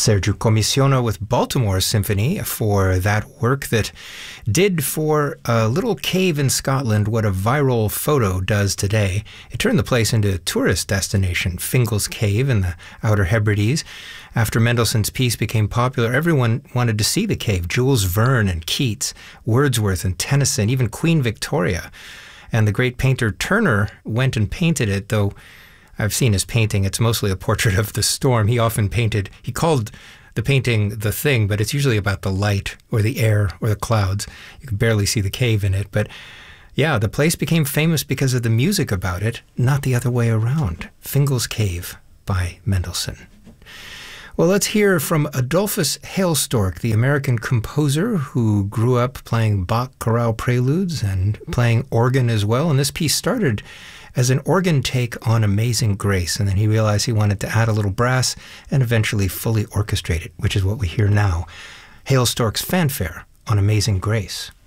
Sergiu Comisiono with Baltimore Symphony for that work that did for a little cave in Scotland what a viral photo does today. It turned the place into a tourist destination, Fingal's Cave in the Outer Hebrides. After Mendelssohn's piece became popular, everyone wanted to see the cave. Jules Verne and Keats, Wordsworth and Tennyson, even Queen Victoria. And the great painter Turner went and painted it, though I've seen his painting. It's mostly a portrait of the storm. He called the painting The Thing, but it's usually about the light or the air or the clouds. You can barely see the cave in it. But yeah, the place became famous because of the music about it, not the other way around. Fingal's Cave by Mendelssohn. Well, let's hear from Adolphus Hailstork, the American composer who grew up playing Bach chorale preludes and playing organ as well. And this piece started as an organ take on Amazing Grace, and then he realized he wanted to add a little brass and eventually fully orchestrate it, which is what we hear now. Hailstork's fanfare on Amazing Grace.